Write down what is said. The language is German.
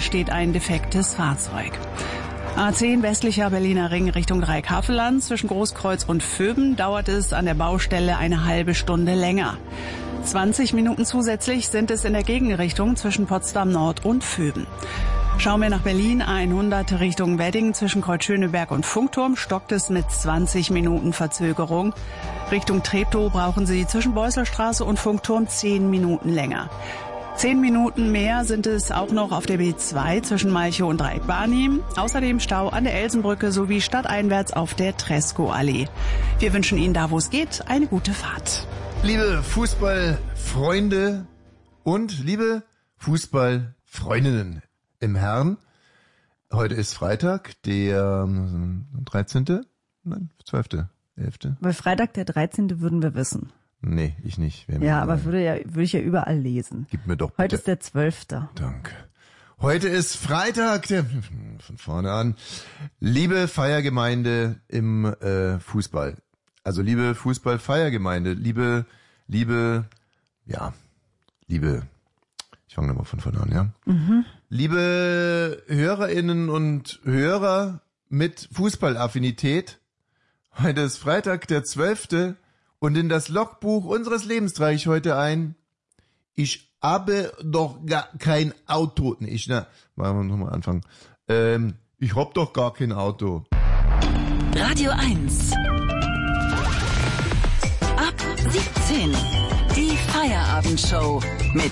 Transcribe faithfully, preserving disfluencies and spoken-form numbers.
steht ein defektes Fahrzeug. A zehn westlicher Berliner Ring Richtung Dreieckhavelland. Zwischen Großkreuz und Vöben dauert es an der Baustelle eine halbe Stunde länger. zwanzig Minuten zusätzlich sind es in der Gegenrichtung zwischen Potsdam Nord und Vöben. Schauen wir nach Berlin, A hundert Richtung Wedding zwischen Kreuz Schöneberg und Funkturm stockt es mit zwanzig Minuten Verzögerung. Richtung Treptow brauchen Sie zwischen Beusselstraße und Funkturm zehn Minuten länger. Zehn Minuten mehr sind es auch noch auf der B zwei zwischen Malchow und Dreieck-Barnim. Außerdem Stau an der Elsenbrücke sowie stadteinwärts auf der Tresco-Allee. Wir wünschen Ihnen da, wo es geht, eine gute Fahrt. Liebe Fußballfreunde und liebe Fußballfreundinnen im Herrn, heute ist Freitag, der dreizehnte Nein, zwölfte elfte Bei Freitag der dreizehnte würden wir wissen. Nee, ich nicht. Ja, aber würde ja, würde ich ja überall lesen. Gib mir doch bitte. Heute ist der zwölfte Danke. Heute ist Freitag, der, von vorne an, liebe Feiergemeinde im äh, Fußball. Also liebe Fußballfeiergemeinde, liebe, liebe, ja, liebe, ich fange nochmal von vorne an, ja. Mhm. Liebe HörerInnen und Hörer mit Fußballaffinität, heute ist Freitag, der zwölfte Und in das Logbuch unseres Lebens trage ich heute ein, ich habe doch gar kein Auto. Nee, ich, na, machen wir nochmal anfangen. Ähm, ich hab doch gar kein Auto. Radio eins. Ab siebzehn. Die Feierabendshow mit